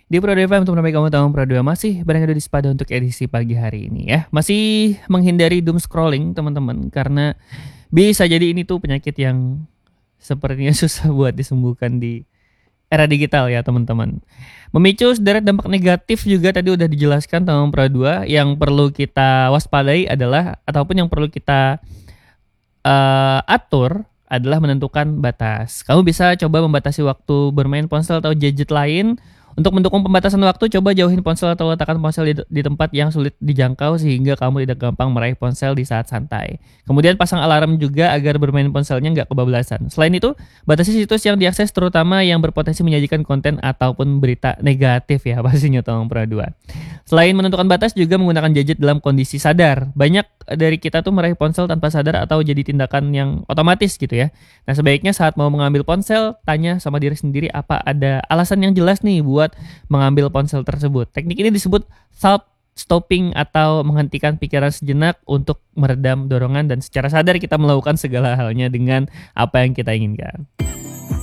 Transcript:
Di Pro FM untuk menemani kamu tahun Pro 2 masih bareng di Sepada untuk edisi pagi hari ini ya. Masih menghindari doom scrolling teman-teman karena bisa jadi ini tuh penyakit yang sepertinya susah buat disembuhkan di era digital ya teman-teman. Memicu sederet dampak negatif juga tadi udah dijelaskan tahun Pro 2 yang perlu kita waspadai adalah ataupun yang perlu kita atur adalah menentukan batas. Kamu bisa coba membatasi waktu bermain ponsel atau gadget lain. Untuk mendukung pembatasan waktu, coba jauhin ponsel atau letakkan ponsel di tempat yang sulit dijangkau sehingga kamu tidak gampang meraih ponsel di saat santai. Kemudian pasang alarm juga agar bermain ponselnya nggak kebablasan. Selain itu, batasi situs yang diakses terutama yang berpotensi menyajikan konten ataupun berita negatif ya pastinya tolong Pro 2. Selain menentukan batas juga menggunakan gadget dalam kondisi sadar. Banyak dari kita tuh meraih ponsel tanpa sadar atau jadi tindakan yang otomatis gitu ya. Nah, sebaiknya saat mau mengambil ponsel, tanya sama diri sendiri apa ada alasan yang jelas nih buat mengambil ponsel tersebut. Teknik ini disebut self stopping atau menghentikan pikiran sejenak untuk meredam dorongan dan secara sadar kita melakukan segala halnya dengan apa yang kita inginkan.